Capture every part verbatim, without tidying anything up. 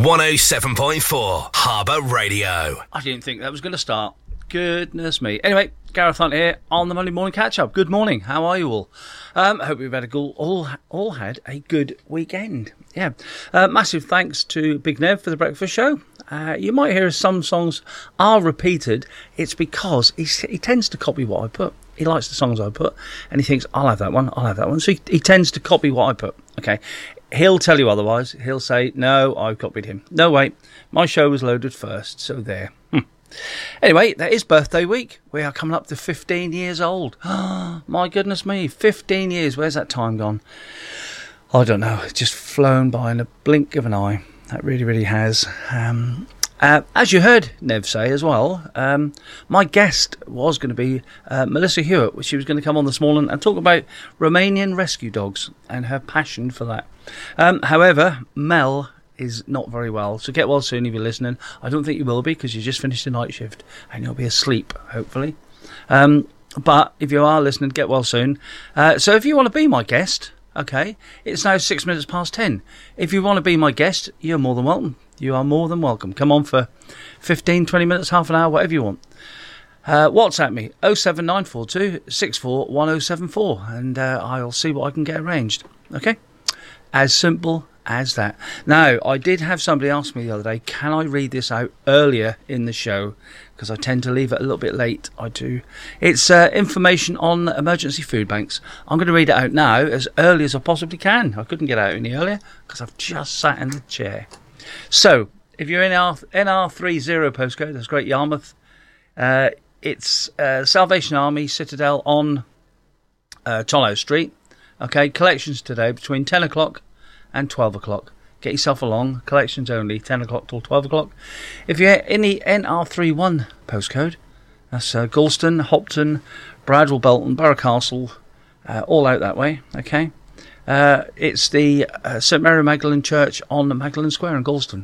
one oh seven point four Harbour Radio. I didn't think that was going to start. Goodness me. Anyway, Gareth Hunt here on the Monday Morning Catch-Up. Good morning. How are you all? Um, I hope we've had a good, all, all had a good weekend. Yeah. Uh, massive thanks to Big Nev for the breakfast show. Uh, you might hear some songs are repeated. It's because he, he tends to copy what I put. He likes the songs I put, and he thinks, I'll have that one, I'll have that one. So he, he tends to copy what I put. Okay. He'll tell you otherwise. He'll say, no, I copied him. No, wait. My show was loaded first, so there. Hm. Anyway, that is birthday week. We are coming up to fifteen years old. My goodness me, fifteen years. Where's that time gone? I don't know. It's just flown by in a blink of an eye. That really, really has. Um, uh, as you heard Nev say as well, um, my guest was going to be uh, Melissa Hewitt. She was going to come on this morning and talk about Romanian rescue dogs and her passion for that. Um, however, Mel is not very well, so get well soon if you're listening. I don't think you will be, because you just finished the night shift and you'll be asleep, hopefully. Um, but if you are listening, get well soon. Uh, so if you want to be my guest, okay, it's now six minutes past ten. If you want to be my guest, you're more than welcome. You are more than welcome. Come on for fifteen, twenty minutes, half an hour, whatever you want. Uh, WhatsApp me, oh seven nine four two six four one oh seven four, and uh, I'll see what I can get arranged. Okay? As simple as that. Now, I did have somebody ask me the other day, can I read this out earlier in the show? Because I tend to leave it a little bit late. I do. It's uh, information on emergency food banks. I'm going to read it out now as early as I possibly can. I couldn't get out any earlier because I've just sat in the chair. So, if you're in our N R thirty postcode, that's Great Yarmouth, uh, it's uh, Salvation Army Citadel on uh, Tollow Street. Okay, collections today between ten o'clock and twelve o'clock. Get yourself along. Collections only, ten o'clock till twelve o'clock. If you're in the N R thirty-one postcode, that's uh, Galston, Hopton, Bradwell, Belton, Borough Castle, uh, all out that way, okay? Uh, it's the uh, St Mary Magdalene Church on Magdalene Square in Galston.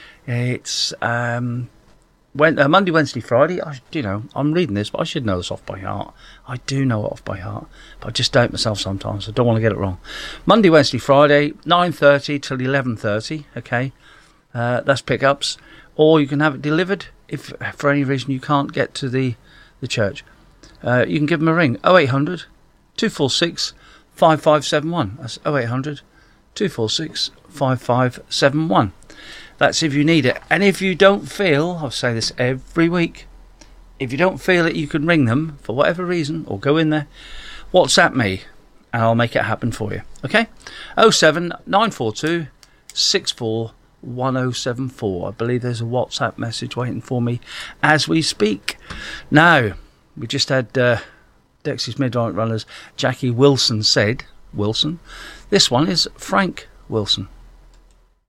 It's um, when, uh, Monday, Wednesday, Friday. I, you know, I'm reading this, but I should know this off by heart. I do know it off by heart, but I just doubt myself sometimes. I don't want to get it wrong. Monday, Wednesday, Friday, nine thirty till eleven thirty, okay? Uh, that's pickups. Or you can have it delivered if for any reason you can't get to the, the church. Uh, you can give them a ring, oh eight hundred two four six five five seven one. That's oh eight hundred two four six five five seven one. That's if you need it. And if you don't feel, I'll say this every week, if you don't feel it, you can ring them for whatever reason, or go in there, WhatsApp me, and I'll make it happen for you. Okay? oh seven nine four two six four one oh seven four. I believe there's a WhatsApp message waiting for me as we speak. Now, we just had uh, Dexys Midnight Runners, Jackie Wilson said, Wilson. This one is Frank Wilson.